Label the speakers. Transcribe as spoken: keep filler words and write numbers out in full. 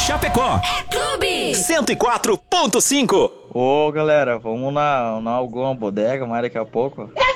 Speaker 1: Chapecó.
Speaker 2: É Clube
Speaker 1: cento e quatro ponto cinco.
Speaker 3: Ô, galera, vamos na, na alguma bodega mais daqui a pouco?